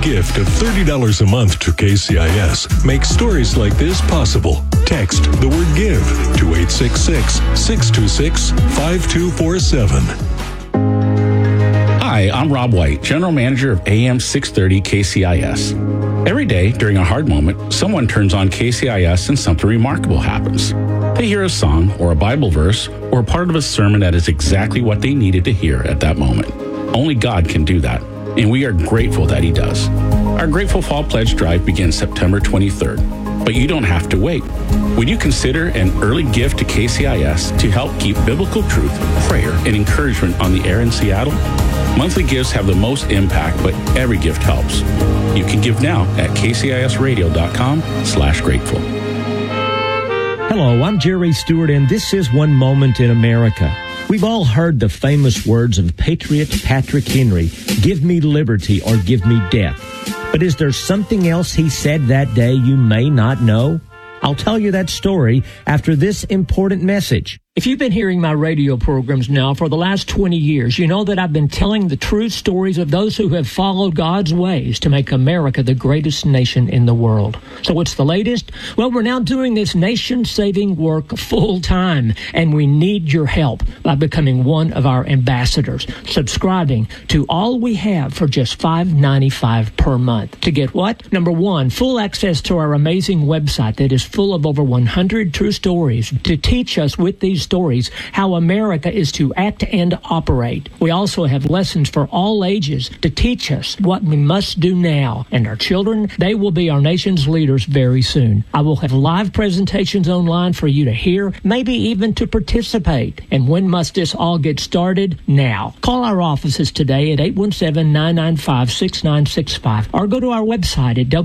gift of $30 a month to KCIS makes stories like this possible. Text the word GIVE to 866-626-5247. Hi, I'm Rob White, General Manager of AM 630 KCIS. Every day during a hard moment, someone turns on KCIS and something remarkable happens. They hear a song or a Bible verse or a part of a sermon that is exactly what they needed to hear at that moment. Only God can do that, and we are grateful that He does. Our Grateful Fall Pledge Drive begins September 23rd, but you don't have to wait. Would you consider an early gift to KCIS to help keep biblical truth, prayer, and encouragement on the air in Seattle? Monthly gifts have the most impact, but every gift helps. You can give now at kcisradio.com/grateful. Hello, I'm Jerry Stewart, and this is One Moment in America. We've all heard the famous words of Patriot Patrick Henry, "Give me liberty or give me death." But is there something else he said that day you may not know? I'll tell you that story after this important message. If you've been hearing my radio programs now for the last 20 years, you know that I've been telling the true stories of those who have followed God's ways to make America the greatest nation in the world. So what's the latest? Well, we're now doing this nation-saving work full time, and we need your help by becoming one of our ambassadors, subscribing to All We Have for just $5.95 per month. To get what? Number one, full access to our amazing website that is full of over 100 true stories to teach us with these stories how America is to act and operate. We also have lessons for all ages to teach us what we must do now. And our children, they will be our nation's leaders very soon. I will have live presentations online for you to hear, maybe even to participate. And when must this all get started? Now. Call our offices today at 817-995-6965 or go to our website at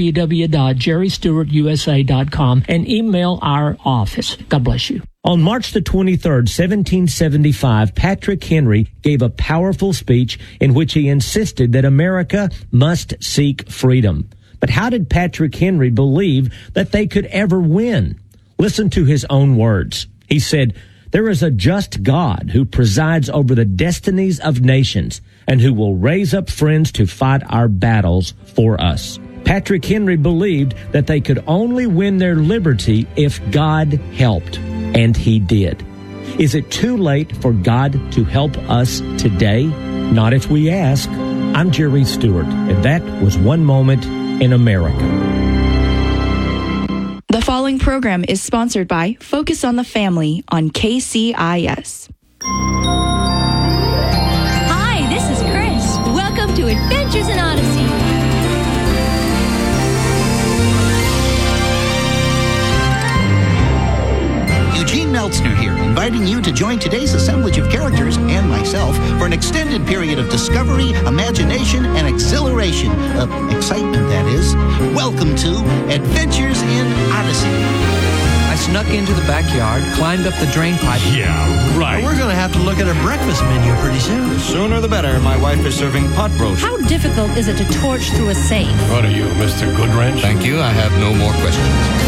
www.jerrystewartusa.com and email our office. God bless you. On March the 23rd, 1775, Patrick Henry gave a powerful speech in which he insisted that America must seek freedom. But how did Patrick Henry believe that they could ever win? Listen to his own words. He said, "There is a just God who presides over the destinies of nations and who will raise up friends to fight our battles for us." Patrick Henry believed that they could only win their liberty if God helped. And He did. Is it too late for God to help us today? Not if we ask. I'm Jerry Stewart, and that was One Moment in America. The following program is sponsored by Focus on the Family on KCIS. Hi, this is Chris. Welcome to Adventures in Odyssey. Eugene Meltzner here, inviting you to join today's assemblage of characters and myself for an extended period of discovery, imagination, and exhilaration. Excitement, that is. Welcome to Adventures in Odyssey. I snuck into the backyard, climbed up the drain pipe. Yeah, right. We're going to have to look at a breakfast menu pretty soon. The sooner the better. My wife is serving pot roast. How difficult is it to torch through a safe? What are you, Mr. Goodwrench? Thank you. I have no more questions.